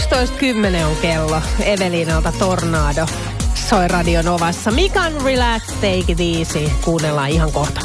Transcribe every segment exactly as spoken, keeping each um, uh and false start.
yksitoista kymmenen on kello. Evelinalta Tornado soi Radio Novassa. Mikan Relax, Take It Easy. Kuunnellaan ihan kohta.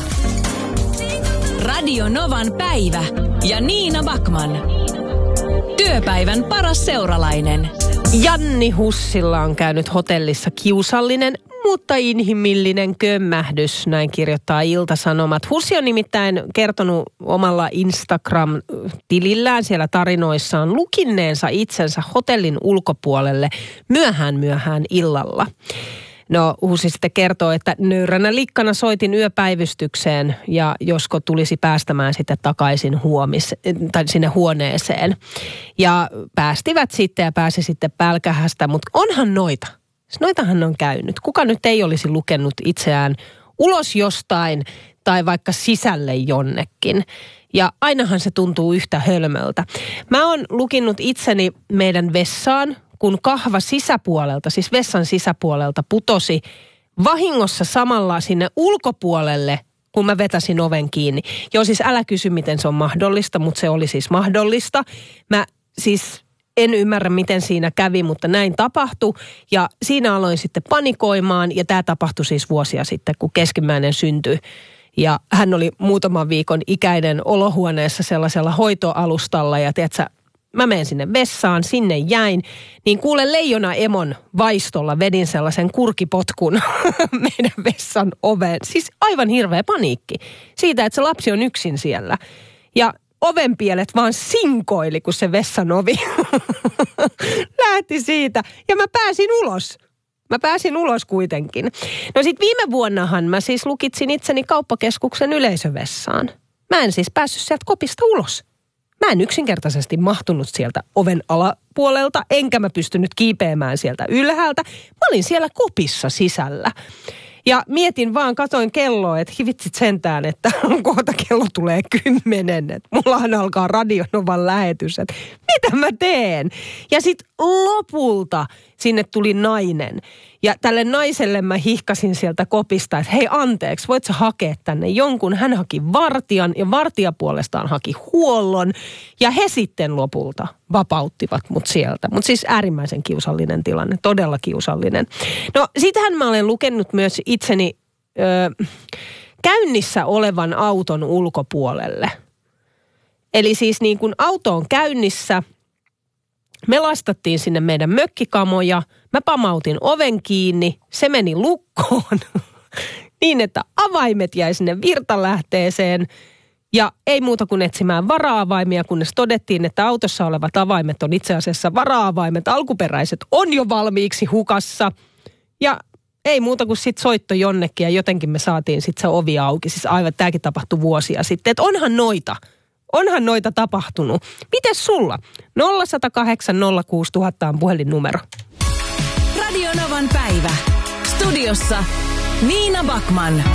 Radio Novan päivä ja Niina Backman. Työpäivän paras seuralainen. Janni Hussilla on käynyt hotellissa kiusallinen, mutta inhimillinen kömmähdys, näin kirjoittaa Ilta-Sanomat. Hussi on nimittäin kertonut omalla Instagram-tilillään siellä tarinoissaan lukinneensa itsensä hotellin ulkopuolelle myöhään myöhään illalla. No Hussi sitten kertoo, että nöyränä likkana soitin yöpäivystykseen ja josko tulisi päästämään sitten takaisin huomis, tai sinne huoneeseen. Ja päästivät sitten ja pääsi sitten pälkähästä, mutta onhan noita. Noitahan on käynyt. Kuka nyt ei olisi lukenut itseään ulos jostain tai vaikka sisälle jonnekin. Ja ainahan se tuntuu yhtä hölmöltä. Mä oon lukinnut itseni meidän vessaan, kun kahva sisäpuolelta, siis vessan sisäpuolelta putosi vahingossa samalla sinne ulkopuolelle, kun mä vetäsin oven kiinni. Joo, siis älä kysy, miten se on mahdollista, mutta se oli siis mahdollista. Mä siis en ymmärrä, miten siinä kävi, mutta näin tapahtui. Ja siinä aloin sitten panikoimaan, ja tämä tapahtui siis vuosia sitten, kun keskimmäinen syntyi. Ja hän oli muutaman viikon ikäinen olohuoneessa sellaisella hoitoalustalla, ja tiedätkö, mä menen sinne vessaan, sinne jäin, niin kuule leijona emon vaistolla vedin sellaisen kurkipotkun meidän vessan oveen. Siis aivan hirveä paniikki siitä, että se lapsi on yksin siellä. Ja ovenpielet vaan sinkoili, kun se vessan ovi lähti siitä. Ja mä pääsin ulos. Mä pääsin ulos kuitenkin. No sit viime vuonnahan mä siis lukitsin itseni kauppakeskuksen yleisövessaan. Mä en siis päässyt sieltä kopista ulos. Mä en yksinkertaisesti mahtunut sieltä oven alapuolelta, enkä mä pystynyt kiipeämään sieltä ylhäältä. Mä olin siellä kopissa sisällä. Ja mietin vaan, katoin kelloa, että hivitsit sentään, että kohta kello tulee kymmenen. Että mullahan alkaa Radio Novan lähetys, että mitä mä teen? Ja sitten lopulta sinne tuli nainen. Ja tälle naiselle mä hihkasin sieltä kopista, että hei anteeksi, voit sä hakea tänne jonkun? Hän haki vartijan ja vartija puolestaan haki huollon. Ja he sitten lopulta vapauttivat mut sieltä. Mutta siis äärimmäisen kiusallinen tilanne, todella kiusallinen. No sitähän mä olen lukenut myös itseni ö, käynnissä olevan auton ulkopuolelle. Eli siis niin kun auto on käynnissä, me lastattiin sinne meidän mökkikamoja, mä pamautin oven kiinni, se meni lukkoon niin, että avaimet jäi sinne virtalähteeseen ja ei muuta kuin etsimään vara-avaimia, kunnes todettiin, että autossa olevat avaimet on itse asiassa vara-avaimet, alkuperäiset on jo valmiiksi hukassa ja ei muuta kuin sitten soitto jonnekin ja jotenkin me saatiin sitten se ovi auki. Siis aivan, tämäkin tapahtui vuosia sitten, että onhan noita. Onhan noita tapahtunut. Mites sulla? nolla yksi nolla kahdeksan nolla kuusi nolla nolla nolla on puhelinnumero. Radio Novan päivä. Studiossa Niina Backman.